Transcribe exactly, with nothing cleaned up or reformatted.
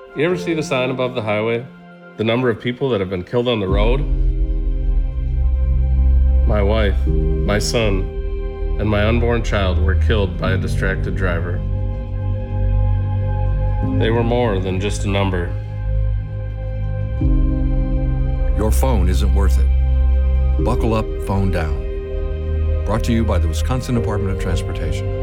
You ever see the sign above the highway? The number of people that have been killed on the road? My wife, my son, and my unborn child were killed by a distracted driver. They were more than just a number. Your phone isn't worth it. Buckle up, phone down. Brought to you by the Wisconsin Department of Transportation.